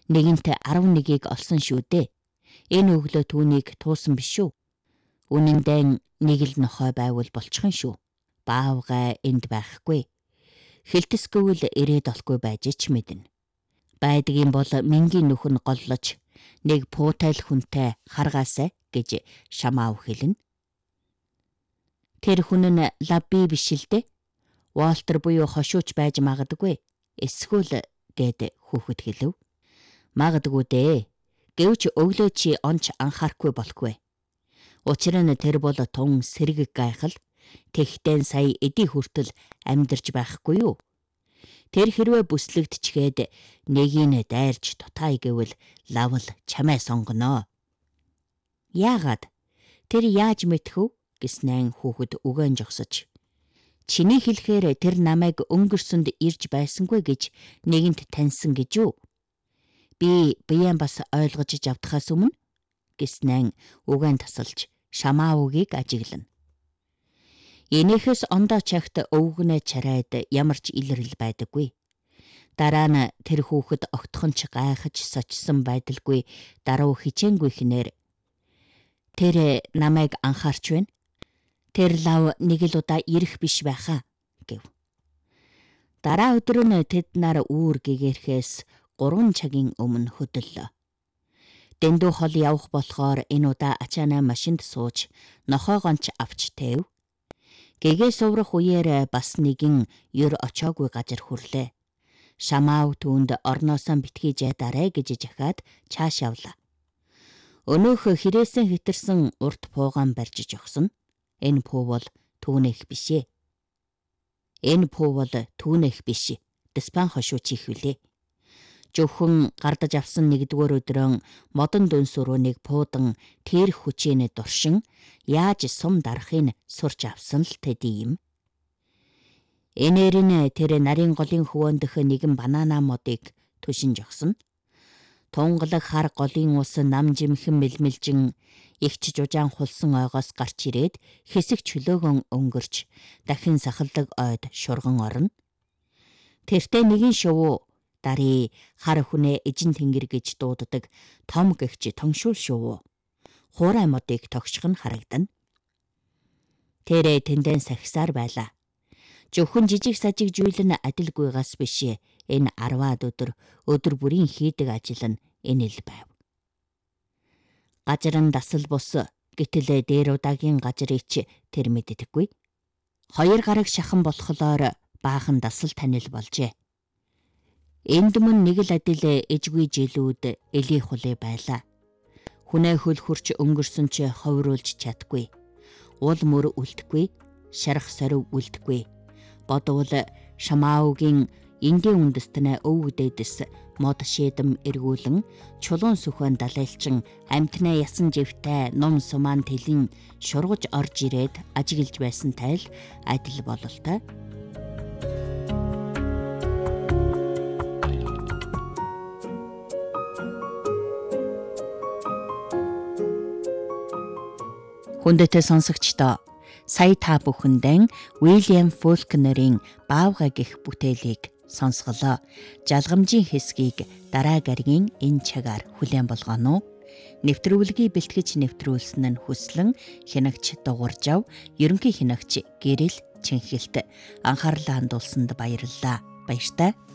Нэгэнт 11-ийг олсон шүү дээ. Энэ өглөө түүнийг туусан биш шүү. Үнэндээ нэг л нохой байвал болчихно шүү. Баавгай энд байхгүй. Хилтэсгүйл ирээд олгүй байж ч мэднэ. Байдгийн бол мингийн нүх нь голлож нэг пуутайл хүнтэй харгаасай гэж Шамаав хэлнэ. Тэр хүн нь Лабби биш л дээ. Уолтер буюу хошууч байж магадгүй. Эсвэл гэд хүүхэд хэлв. Магадгүй дээ. Гэвч өглөө чи онч анхаарахгүй болохгүй. Учир нь тэр бол тун сэрэг гайхал. Тэгтэн сая эдий хүртэл амьдарч байхгүй юу? Тэр хэрвээ бүслэгдчгээд нэгийг дайрч тутаа гэвэл лавл чамаа сонгоно. Яагаад? Тэр яаж мэдхүү? Гэснээр хүүхэд үгэн жогсож. Чиний хэлэхээр тэр намайг өнгөрсөнд ирж байсангүй гэж нэгэнт таньсан гэж юу? Би биян бас ойлгож авдахаас өмнө гэснээр үгэн тасалж Шамаавыг ажиглана. Энийхээс ондоо чагт өвгнэ чарайд ямар ч илэрэл байдаггүй. Дараа нь тэр хүүхэд огтхонч гайхаж сочсон байдалгүй даруй хичээнгүй хинээр тэр намайг анхаарч байна. Тэр лав нэг л удаа ирэх биш байхаа гэв. Дараа өдөр нь тэд нар үүр гэгэрэхээс 3 цагийн өмнө хөдөллөө. Дэндүү хол явах болохоор энэ удаа ачаанаа машинд сууж нохоогоонч авч тэв. Гэгээ суврах үеэр бас нэгэн ёр очоогүй газар хүрлээ. Шамаав түүнд орноосоо битгий жайдарэ гэж жахаад чааш явлаа. Өнөөх хэрээсэн хитэрсэн урт пуугаан барьж жогсон. Энэ пуу бол түүнийх бишээ. Энэ пуу бол түүнийх биш. Диспан хошууч их үлээ. Зөвхөн гардаж авсан 1-р өдрөө модон дүнсүрөө нэг пуудан тэр хүчээр дуршин яаж сум дарахыг сурч авсан л тэдий юм. Энээр нь тэр нарийн голын хөвөндөх нэгэн банана модыг түшин жогсон. Тунгалаг хар голын ус нам жимхэн мэлмэлжин ихч жужаан хулсан ойгоос гарч ирээд хэсэг чөлөөгөн өнгөрч дахин сахалдаг ойд шурган орно. Тэртээ нэгэн шувуу дарий хар хүнээ эжин тэнгэр гэж дууддаг том гэгч тоншуул шувуу хуурай модыг тогших нь харагдана. Тэрэ тэндэн сахисаар байлаа. Зөвхөн жижиг сажиг зүйл нь адилгүйгаас биш. Энэ 10-аад өдөр бүрийн хийдэг ажил нь энэ л байв. Газар нь дасал бус гэтэл дээр удаагийн газрыг ч тэр мэддэггүй. 2 гараг шахан болохоор баахан дасал танил болжээ. Энд мөн нэг л адил эжгүй жилүүд элийн хулээ байлаа. Хүнээ хөл хурч өнгөрсөн ч ховруулж чадгүй. Уул мөр үлдэхгүй, шарах сорив үлдэхгүй. Бодвол Шамаавгийн энгийн үндэстэнэ өвгдээдэс мод шийдэм эргүүлэн чулуун сүхөн далайлчин амтнаа ясан живтэй ном сумаан тэлэн шургаж орж ирээд ажиглж байсан тайл адил бололтой. Хүндэтэй сонсогчдоо сая та бүхэндээ Уильям Фолкнерийн Баавгай гэх бүтээлийг сонсголоо. Жалгамжийн хэсгийг дараа гаригийн энэ цагаар хүлээн болгоно. Нэвтрүүлгийг бэлтгэж нэвтрүүлсэн нь хүслэн хянагч Дугууржав, ерөнхий хянагч Гэрэл Чинхэлт анхаарлаа хандуулсанд баярлалаа. Баяртай.